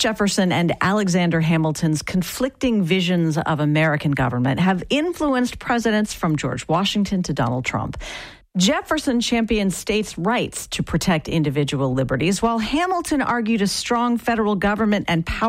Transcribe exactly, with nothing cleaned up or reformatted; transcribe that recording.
Jefferson and Alexander Hamilton's conflicting visions of American government have influenced presidents from George Washington to Donald Trump. Jefferson championed states' rights to protect individual liberties, while Hamilton argued a strong federal government and power